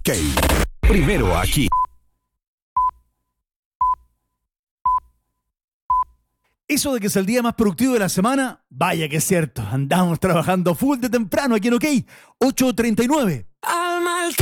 OK. Primero aquí. Eso de que es el día más productivo de la semana, vaya que es cierto. Andamos trabajando full de temprano aquí en OK. 8:39.